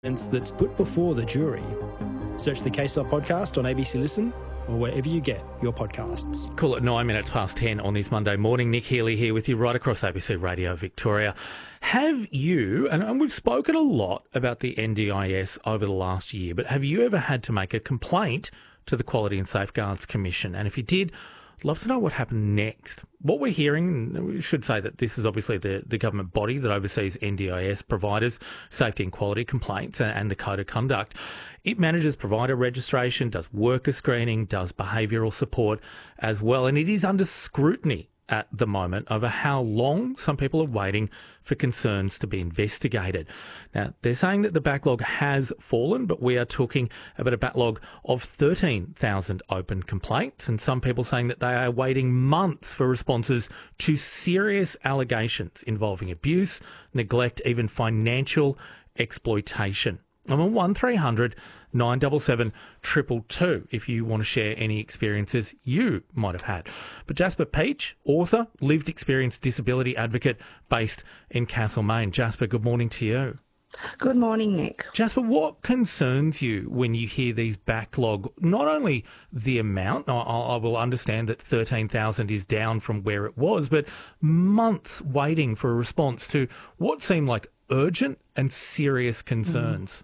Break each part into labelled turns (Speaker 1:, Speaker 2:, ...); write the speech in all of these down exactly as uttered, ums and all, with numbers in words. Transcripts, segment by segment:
Speaker 1: that's put before the jury. Search the Case Law Podcast on A B C Listen or wherever you get your podcasts.
Speaker 2: Call it nine minutes past ten on this Monday morning. Nick Healy here with you right across A B C Radio Victoria. Have you, and we've spoken a lot about the N D I S over the last year, but have you ever had to make a complaint to the Quality and Safeguards Commission? And if you did, I'd love to know what happened next. What we're hearing, and we should say that this is obviously the, the government body that oversees N D I S providers, safety and quality complaints and, and the code of conduct. It manages provider registration, does worker screening, does behavioural support as well, and it is under scrutiny at the moment over how long some people are waiting for concerns to be investigated. Now, they're saying that the backlog has fallen, but we are talking about a backlog of thirteen thousand open complaints, and some people saying that they are waiting months for responses to serious allegations involving abuse, neglect, even financial exploitation. I'm on one three hundred nine seven seven two two two if you want to share any experiences you might have had. But Jasper Peach, author, lived experience disability advocate based in Castlemaine. Jasper, good morning to you.
Speaker 3: Good morning, Nick.
Speaker 2: Jasper, what concerns you when you hear these backlog, not only the amount, I, I will understand that thirteen thousand is down from where it was, but months waiting for a response to what seem like urgent and serious concerns?
Speaker 3: Mm.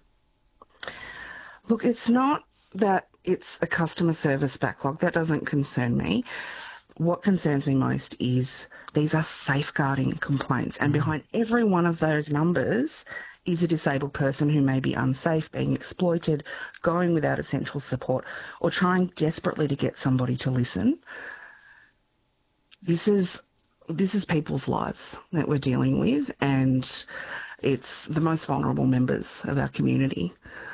Speaker 3: Look, it's not that it's a customer service backlog. That doesn't concern me. What concerns me most is these are safeguarding complaints, and behind every one of those numbers is a disabled person who may be unsafe, being exploited, going without essential support, or trying desperately to get somebody to listen. This is this is people's lives that we're dealing with, and it's the most vulnerable members of our community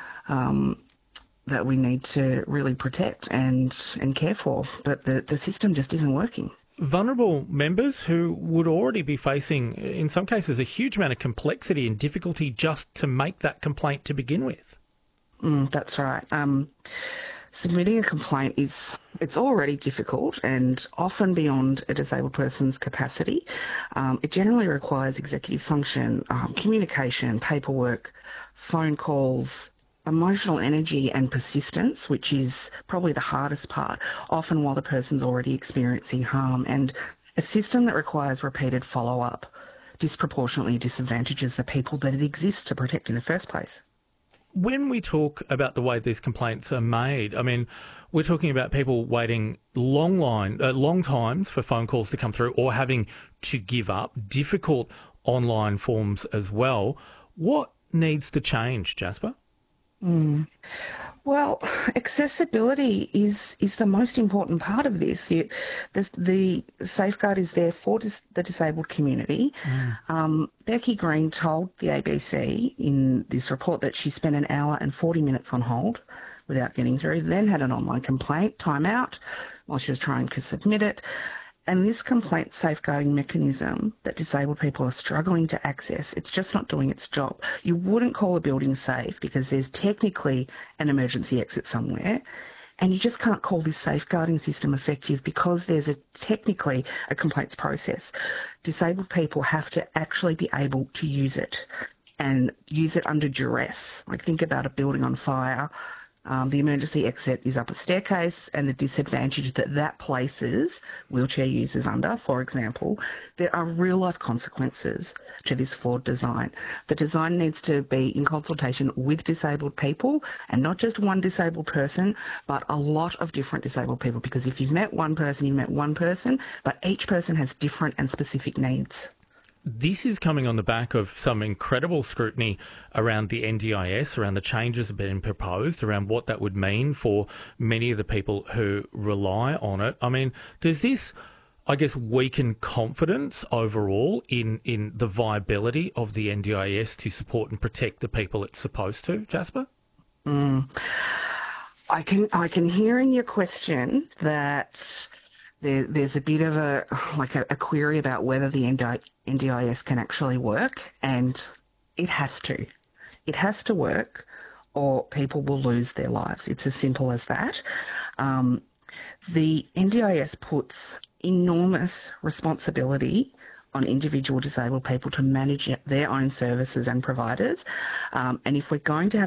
Speaker 3: um, that we need to really protect and, and care for. But the, the system just isn't working.
Speaker 2: Vulnerable members who would already be facing, in some cases, a huge amount of complexity and difficulty just to make that complaint to begin with.
Speaker 3: Mm, that's right. Um, submitting a complaint is it's already difficult and often beyond a disabled person's capacity. Um, it generally requires executive function, um, communication, paperwork, phone calls, emotional energy and persistence, which is probably the hardest part, often while the person's already experiencing harm, and a system that requires repeated follow-up disproportionately disadvantages the people that it exists to protect in the first place.
Speaker 2: When we talk about the way these complaints are made, I mean, we're talking about people waiting long line, uh, long times for phone calls to come through, or having to give up, difficult online forms as well. What needs to change, Jasper?
Speaker 3: Mm. Well, accessibility is is the most important part of this. You, the, the safeguard is there for dis, the disabled community. Mm. Um, Becky Green told the A B C in this report that she spent an hour and forty minutes on hold without getting through, then had an online complaint, timeout, while she was trying to submit it. And this complaint safeguarding mechanism that disabled people are struggling to access, it's just not doing its job. You wouldn't call a building safe because there's technically an emergency exit somewhere, and you just can't call this safeguarding system effective because there's a technically a complaints process. Disabled people have to actually be able to use it and use it under duress. Like, think about a building on fire. Um, the emergency exit is up a staircase, and the disadvantage that that places wheelchair users under, for example, there are real-life consequences to this flawed design. The design needs to be in consultation with disabled people, and not just one disabled person, but a lot of different disabled people, because if you've met one person, you've met one person, but each person has different and specific needs.
Speaker 2: This is coming on the back of some incredible scrutiny around the N D I S, around the changes that have been proposed, around what that would mean for many of the people who rely on it. I mean, does this, I guess, weaken confidence overall in, in the viability of the N D I S to support and protect the people it's supposed to, Jasper?
Speaker 3: Mm. I can I can hear in your question that There, there's a bit of a like a, a query about whether the N D I S can actually work, and it has to. It has to work, or people will lose their lives. It's as simple as that. Um, the N D I S puts enormous responsibility on individual disabled people to manage their own services and providers. Um, and if we're going to have